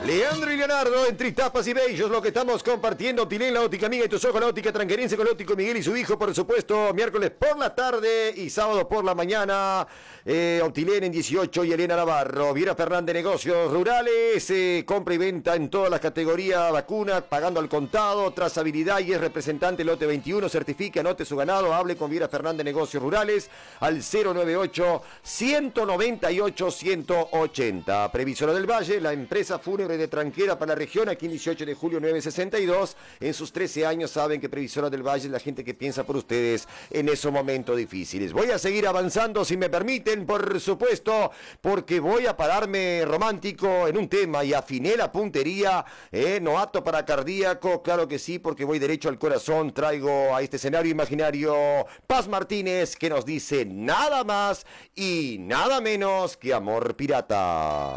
Leandro y Leonardo en Tritapas y Bellos, lo que estamos compartiendo. Tilén, la óptica amiga y tus ojos, la óptica tranquerense con el óptico Miguel y su hijo, por supuesto, miércoles por la tarde y sábado por la mañana. Optilén en 18 y Elena Navarro. Viera Fernández, negocios rurales, compra y venta en todas las categorías, vacunas, pagando al contado, trazabilidad y es representante lote 21, certifique, anote su ganado, hable con Viera Fernández, negocios rurales al 098-198-180. Previsora del Valle, la empresa fúnebre de Tranquera para la región, aquí en 18 de julio 962. En sus 13 años saben que Previsora del Valle es la gente que piensa por ustedes en esos momentos difíciles. Voy a seguir avanzando, si me permiten, por supuesto, porque voy a pararme romántico en un tema y afiné la puntería, no apto para cardíaco, claro que sí, porque voy derecho al corazón. Traigo a este escenario imaginario Paz Martínez, que nos dice nada más y nada menos que Amor Pirata.